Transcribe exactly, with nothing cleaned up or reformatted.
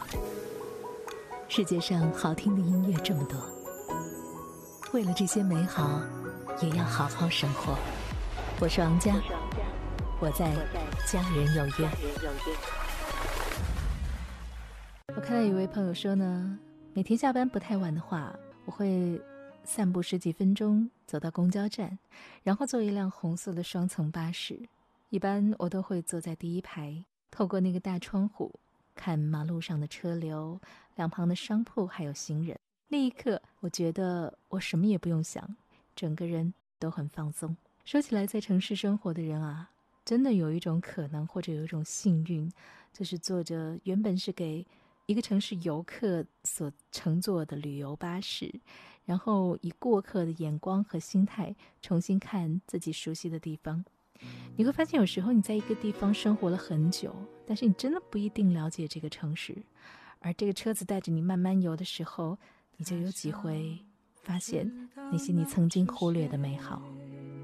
世界上好听的音乐这么多，为了这些美好也要好好生活。我是王佳，我在家人有约。我看到有位朋友说呢，每天下班不太晚的话，我会散步十几分钟走到公交站，然后坐一辆红色的双层巴士。一般我都会坐在第一排，透过那个大窗户看马路上的车流，两旁的商铺还有行人。那一刻我觉得我什么也不用想，整个人都很放松。说起来，在城市生活的人啊，真的有一种可能，或者有一种幸运，就是坐着原本是给一个城市游客所乘坐的旅游巴士，然后以过客的眼光和心态重新看自己熟悉的地方。你会发现有时候你在一个地方生活了很久，但是你真的不一定了解这个城市，而这个车子带着你慢慢游的时候，你就有机会发现那些你曾经忽略的美好。